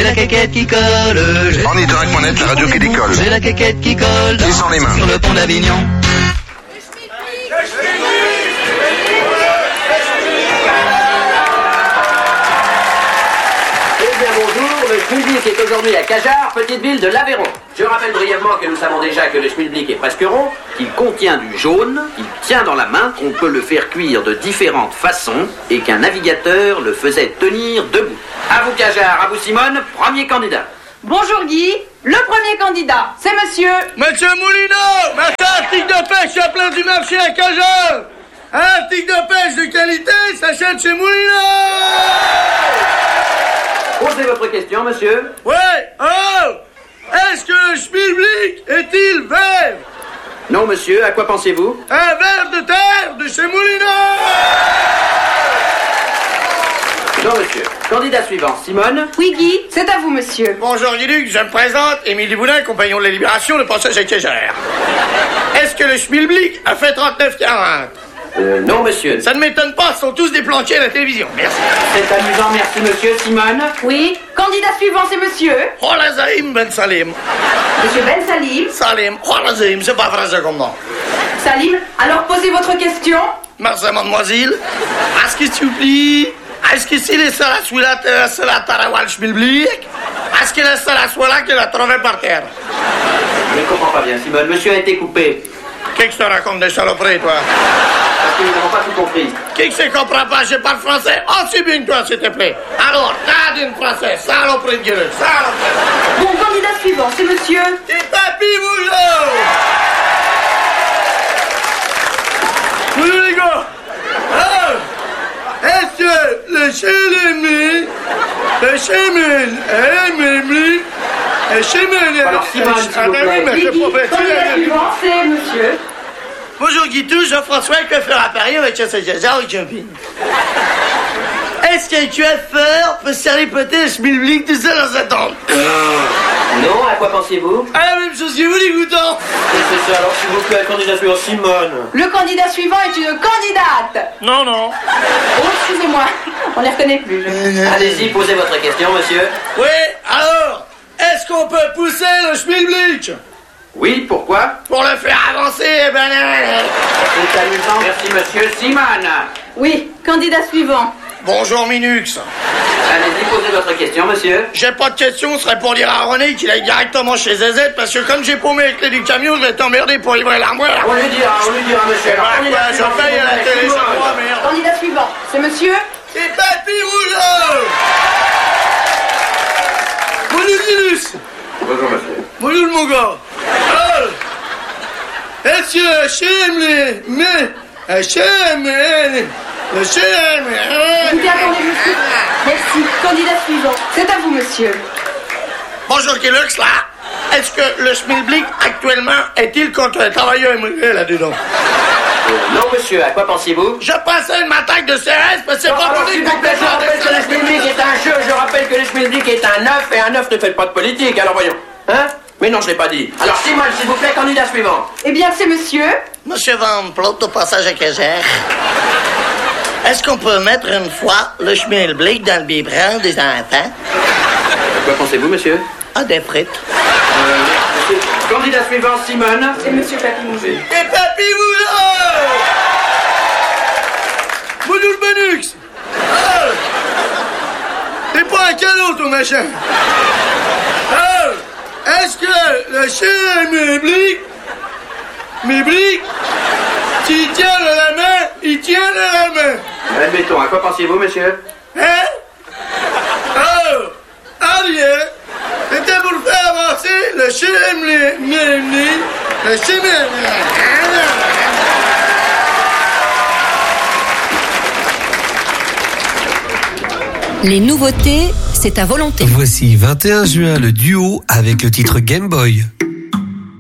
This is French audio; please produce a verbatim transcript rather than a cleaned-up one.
J'ai la caquette qui colle. J'ai En Idirect point net, la radio qui décolle. J'ai la caquette qui colle. Et sans les mains. Sur le pont d'Avignon. Le Schmilblick est aujourd'hui à Cajarc, petite ville de l'Aveyron. Je rappelle brièvement que nous savons déjà que le Schmilblick est presque rond, qu'il contient du jaune, qu'il tient dans la main, qu'on peut le faire cuire de différentes façons et qu'un navigateur le faisait tenir debout. À vous Cajarc, à vous Simone, premier candidat. Bonjour Guy, le premier candidat, c'est monsieur... Monsieur Moulineau, matin, article de pêche à plein du marché à Cajarc. Un article de pêche de qualité s'achète chez Moulineau. Posez votre question, monsieur. Ouais, oh! Est-ce que le Schmilblick est-il vert? Non, monsieur, à quoi pensez-vous? Un ver de terre de chez Moulineau. Non, monsieur. Candidat suivant, Simone. Oui Guy, c'est à vous monsieur. Bonjour Guy-Luc, je me présente, Émile Boudin, compagnon de la Libération, le passage à Cajarc. Est-ce que le Schmilblick a fait trente-neuf quarante? Euh, non, monsieur. Ça ne m'étonne pas, ils sont tous déplanqués à la télévision. Merci. C'est amusant, merci, monsieur. Simone. Oui, candidat suivant, c'est monsieur... Oh la Zaïm Ben Salim. Monsieur Ben Salim. Salim, oh la Zaïm, c'est pas français comme nom. Salim, alors posez votre question. Merci, mademoiselle. Est-ce que tu oublies? Est-ce que c'est le seul à celui-là, c'est la Tarawal Schmilblick? Est-ce que le seul à celui-là qui l'a trouvé par terre? Je ne comprends pas bien, Simone. Monsieur a été coupé. Qu'est-ce que tu racontes des saloperies, toi? Parce que nous n'avons pas tout compris. Qui que c'est comprend pas? Je parle français aussi bien que toi, s'il te plaît. Alors, t'as dit français, saloperie de gueule, saloperie. Bon, candidat suivant, c'est monsieur... Et papy Boulot! Bonjour les gars! Alors, est-ce que le chélémé, le chémène, le le chémène... Alors, Simone, s'il vous plaît. Oui, Guy, candidat suivant, c'est monsieur... Bonjour Guitou, Jean-François, coiffeur à Paris avec un Saint-Jazard et Jumping. Est-ce qu'un coiffeur peut servir peut-être le Schmilblick tout seul dans sa tente? Non, à quoi pensez-vous? Ah, la même chose que vous, les goutons. C'est ça, alors s'il vous plaît, candidat suivant, Simone. Le candidat suivant est une candidate. Non, non. Oh, excusez-moi, on les reconnaît plus. Allez-y, posez votre question, monsieur. Oui, alors, est-ce qu'on peut pousser le Schmilblick? Oui, pourquoi? Pour le faire avancer, eh ben... C'est amusant, merci, monsieur. Simone. Oui, candidat suivant. Bonjour Minux. Allez-y, posez votre question, monsieur. J'ai pas de question, ce serait pour dire à René qu'il aille directement chez Zezette, parce que comme j'ai paumé les clés du camion, je vais t'emmerder pour livrer l'armoire. On lui dira, on lui dira, monsieur. Alors, Ouais, candidat ouais, suivant, je paye à la s'il vous télé, plaît, ça Simone. croit, merde. Candidat suivant, c'est monsieur... C'est Papy Rougeau. Bonjour Minux. Bonjour, monsieur. Bonjour mon gars. Alors, est-ce que j'aime mais j'aime le j'aime Écoutez, attendez, monsieur. Merci. Candidat suivant, c'est à vous, monsieur. Bonjour Guilux, là. Est-ce que le Schmilblick actuellement est-il contre les travailleurs immigrés là-dedans? Euh, non, monsieur, à quoi pensez-vous? Je passais une attaque de C R S, mais c'est Non, pas alors, pour s'il dire vous plaît, je rappelle que le Schmilblick est un jeu. Je rappelle que le Schmilblick est un œuf et un œuf ne fait pas de politique. Alors voyons. Hein? Mais non, je l'ai pas dit. Alors, Simone, s'il vous plaît, candidat suivant. Eh bien, c'est monsieur... Monsieur Van Plot, au passage à Cajarc. Est-ce qu'on peut mettre une fois le Schmilblick dans le biberon des enfants? À quoi pensez-vous, monsieur? Ah, des frites. Euh, monsieur, candidat suivant, Simone. C'est monsieur Papy Mouget. Et Papy Boulot! Bonjour Benux! Oh! T'es pas un cadeau, ton machin! Oh! Est-ce que le chien Schmilblick, Schmilblick, tu tiens de la main, il tient de la main? Admettons, à quoi pensiez-vous, monsieur? Hein? Oh! Ah bien! C'était pour faire avancer le chien Schmilblick, le chien Les nouveautés, c'est à volonté. Voici vingt et un juin le duo avec le titre Game Boy.